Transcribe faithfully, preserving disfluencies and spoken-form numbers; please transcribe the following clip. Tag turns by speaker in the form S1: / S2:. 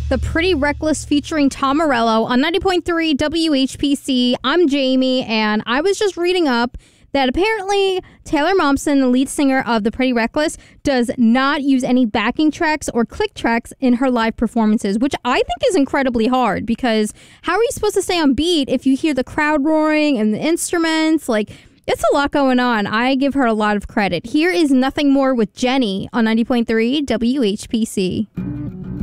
S1: The Pretty Reckless featuring Tom Morello on ninety point three W H P C. I'm Jamie, and I was just reading up that apparently Taylor Momsen, the lead singer of The Pretty Reckless, does not use any backing tracks or click tracks in her live performances, which I think is incredibly hard, because how are you supposed to stay on beat if you hear the crowd roaring and the instruments? Like, it's a lot going on. I give her a lot of credit. Here is Nothing More with Jenny on ninety point three W H P C.